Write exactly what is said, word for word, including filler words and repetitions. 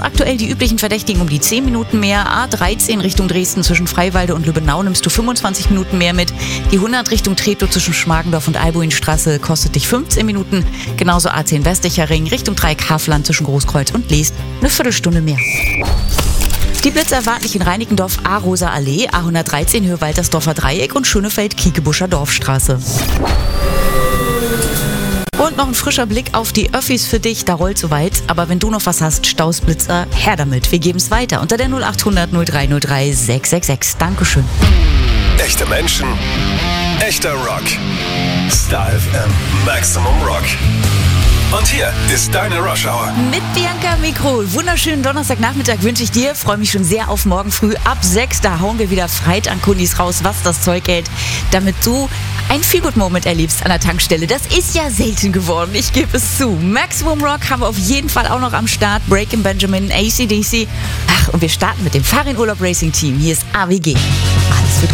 aktuell die üblichen Verdächtigen um die zehn Minuten mehr. A dreizehn Richtung Dresden zwischen Freiwalde und Lübbenau nimmst du fünfundzwanzig Minuten mehr mit. Die hundert Richtung Treptow zwischen Schmargendorf und Albuinstraße kostet dich fünfzehn Minuten. Genauso A zehn Westlicher Ring Richtung Dreieck-Havelland zwischen Großkreuz und Leest eine Viertelstunde mehr. Die Blitze erwarten dich in Reinickendorf A-Rosa Allee, A hundertdreizehn Höhe Waltersdorfer Dreieck und Schönefeld-Kiekebuscher Dorfstraße. Und noch ein frischer Blick auf die Öffis für dich, da rollt soweit. Aber wenn du noch was hast, Stausblitzer, her damit. Wir geben's weiter unter der null achthundert null drei null drei sechs sechs sechs. Dankeschön. Echte Menschen, echter Rock. Star F M, Maximum Rock. Und hier ist deine Rush Hour. Mit Bianca am Mikro. Wunderschönen Donnerstagnachmittag wünsche ich dir. Freue mich schon sehr auf morgen früh. Ab sechs, da hauen wir wieder Freit an Kundis raus, was das Zeug hält, damit du ein Feel-Good-Moment erlebst an der Tankstelle. Das ist ja selten geworden, ich gebe es zu. Maximum Rock haben wir auf jeden Fall auch noch am Start. Breaking Benjamin, A C D C. Ach, und wir starten mit dem Farin Urlaub Racing Team. Hier ist A W G.